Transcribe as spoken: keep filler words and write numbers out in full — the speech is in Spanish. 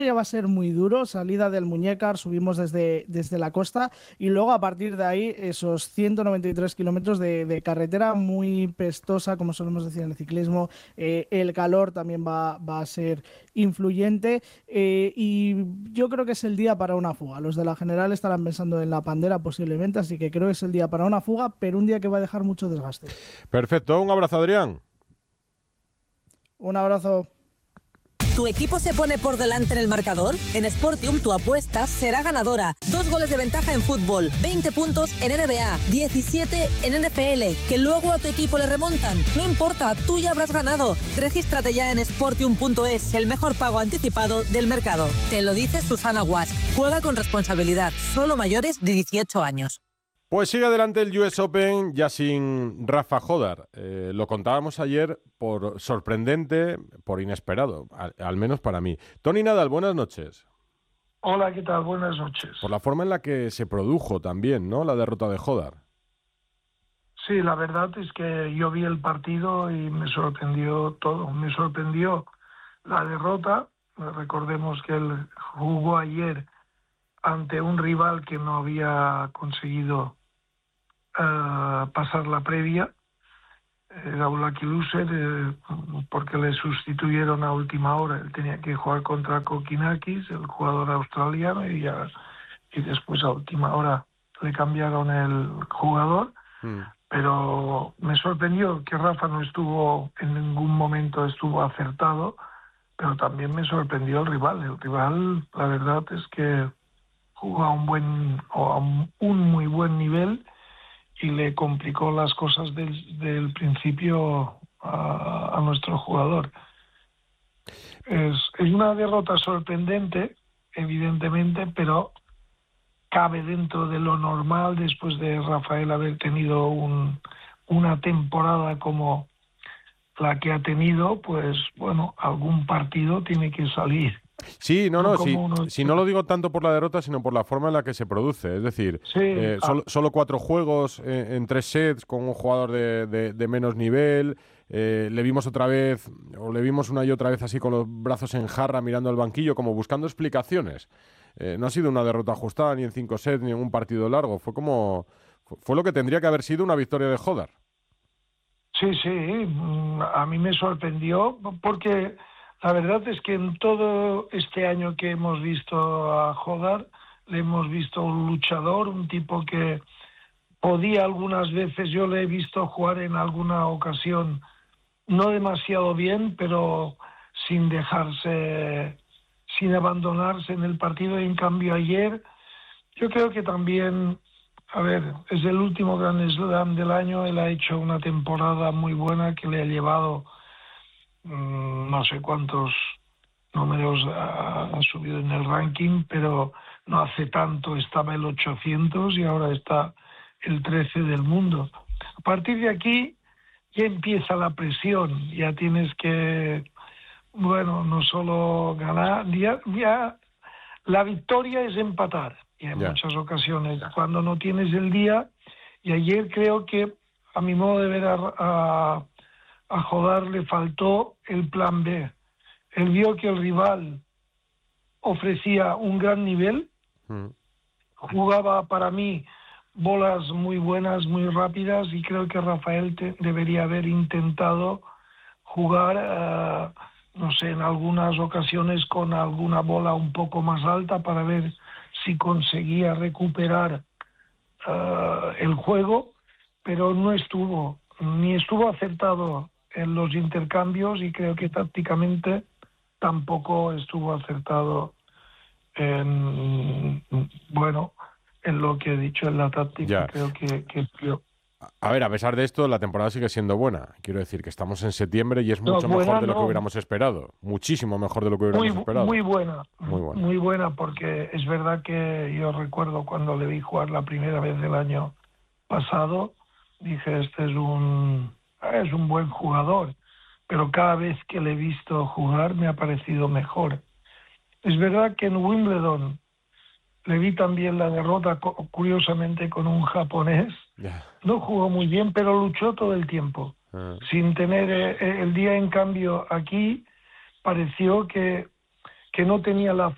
ya va a ser muy duro, salida del Muñécar, subimos desde, desde la costa y luego a partir de ahí esos ciento noventa y tres kilómetros de, de carretera muy pestosa, como solemos decir en el ciclismo. Eh, el calor también va, va a ser influyente eh, y yo creo que es el día para una fuga. Los de la general estarán pensando en la Pandera posiblemente, así que creo que es el día para una fuga, pero un día que va a dejar mucho desgaste. Perfecto, un abrazo, Adrián. Un abrazo. ¿Tu equipo se pone por delante en el marcador? En Sportium tu apuesta será ganadora. Dos goles de ventaja en fútbol, veinte puntos en N B A, diecisiete en N F L, que luego a tu equipo le remontan. No importa, tú ya habrás ganado. Regístrate ya en sportium punto es, el mejor pago anticipado del mercado. Te lo dice Susana Guas. Juega con responsabilidad, solo mayores de dieciocho años. Pues sigue adelante el U S Open ya sin Rafa Jodar. Eh, lo contábamos ayer por sorprendente, por inesperado, al, al menos para mí. Tony Nadal, buenas noches. Hola, ¿qué tal? Buenas noches. Por la forma en la que se produjo también, ¿no?, la derrota de Jodar. Sí, la verdad es que yo vi el partido y me sorprendió todo. Me sorprendió la derrota. Recordemos que él jugó ayer ante un rival que no había conseguido Uh, pasar la previa. Era un lucky loser eh, porque le sustituyeron a última hora. Él tenía que jugar contra Kokinakis, el jugador australiano, y, ya, y después a última hora le cambiaron el jugador. Mm. Pero me sorprendió que Rafa no estuvo, en ningún momento estuvo acertado, pero también me sorprendió el rival. El rival, la verdad es que jugó a un buen, o a un, un muy buen nivel, y le complicó las cosas desde el principio a, a nuestro jugador. Es, es una derrota sorprendente, evidentemente, pero cabe dentro de lo normal después de Rafael haber tenido un, una temporada como la que ha tenido. Pues bueno, algún partido tiene que salir. Sí, no, no, sí, uno... si no lo digo tanto por la derrota, sino por la forma en la que se produce. Es decir, sí, eh, ah. solo, solo cuatro juegos en, en tres sets con un jugador de, de, de menos nivel. Eh, le vimos otra vez, o le vimos una y otra vez así con los brazos en jarra mirando al banquillo, como buscando explicaciones. Eh, no ha sido una derrota ajustada ni en cinco sets ni en un partido largo. Fue como, fue lo que tendría que haber sido una victoria de Jodar. Sí, sí, a mí me sorprendió porque la verdad es que en todo este año que hemos visto a Jodar, le hemos visto un luchador, un tipo que podía algunas veces, yo le he visto jugar en alguna ocasión, no demasiado bien, pero sin dejarse, sin abandonarse en el partido. Y en cambio ayer, yo creo que también, a ver, es el último Grand Slam del año, él ha hecho una temporada muy buena que le ha llevado no sé cuántos números ha, ha subido en el ranking, pero no hace tanto estaba el ochocientos y ahora está el trece del mundo. A partir de aquí ya empieza la presión, ya tienes que, bueno, no solo ganar, ya, ya la victoria es empatar, y en yeah. muchas ocasiones cuando no tienes el día. Y ayer creo que, a mi modo de ver, a, a A Jodar le faltó el plan B. Él vio que el rival ofrecía un gran nivel, mm. jugaba para mí bolas muy buenas, muy rápidas, y creo que Rafael te, debería haber intentado jugar, uh, no sé, en algunas ocasiones con alguna bola un poco más alta para ver si conseguía recuperar uh, el juego, pero no estuvo, ni estuvo acertado en los intercambios, y creo que tácticamente tampoco estuvo acertado en, bueno, en lo que he dicho en la táctica. Ya. Creo que, que yo... A ver, a pesar de esto, la temporada sigue siendo buena. Quiero decir que estamos en septiembre y es mucho no, buena, mejor de lo no. que hubiéramos esperado. Muchísimo mejor de lo que hubiéramos muy, esperado. Muy buena, muy buena. Muy buena, porque es verdad que yo recuerdo cuando le vi jugar la primera vez del año pasado, dije, este es un... es un buen jugador, pero cada vez que le he visto jugar me ha parecido mejor. Es verdad que en Wimbledon le vi también la derrota, curiosamente, con un japonés. Yeah. No jugó muy bien, pero luchó todo el tiempo. Uh. Sin tener eh, el día, en cambio, aquí pareció que, que no tenía la